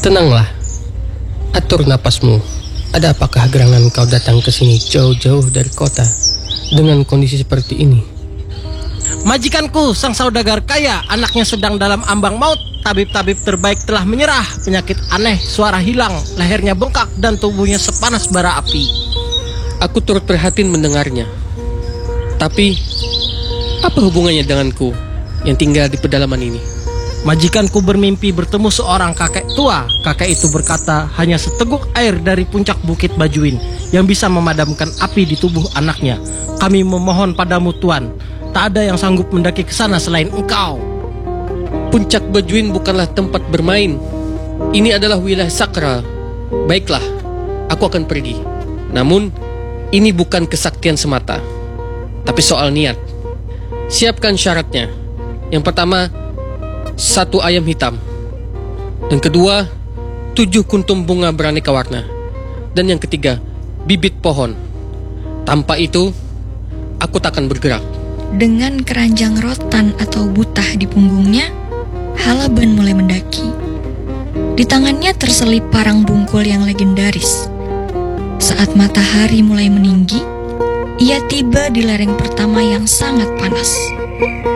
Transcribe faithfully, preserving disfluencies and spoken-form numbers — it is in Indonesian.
Tenanglah, atur napasmu. Ada apakah gerangan kau datang ke sini jauh-jauh dari kota dengan kondisi seperti ini? Majikanku, sang saudagar kaya, anaknya sedang dalam ambang maut. Tabib-tabib terbaik telah menyerah. Penyakit aneh, suara hilang, lehernya bengkak, dan tubuhnya sepanas bara api. Aku turut prihatin mendengarnya. Tapi, apa hubungannya denganku yang tinggal di pedalaman ini? Majikanku bermimpi bertemu seorang kakek tua. Kakek itu berkata, hanya seteguk air dari puncak bukit Bajuin yang bisa memadamkan api di tubuh anaknya. Kami memohon padamu, Tuan, tak ada yang sanggup mendaki ke sana selain engkau. Puncak Bajuin bukanlah tempat bermain. Ini adalah wilayah sakral. Baiklah, aku akan pergi. Namun, ini bukan kesaktian semata, tapi soal niat. Siapkan syaratnya. Yang pertama, satu ayam hitam. Dan kedua, tujuh kuntum bunga beraneka warna. Dan yang ketiga, bibit pohon. Tanpa itu, aku tak akan bergerak. Dengan keranjang rotan atau butah di punggungnya, Halaban mulai mendaki. Di tangannya terselip parang bungkul yang legendaris. Saat matahari mulai meninggi, ia tiba di lereng pertama yang sangat panas.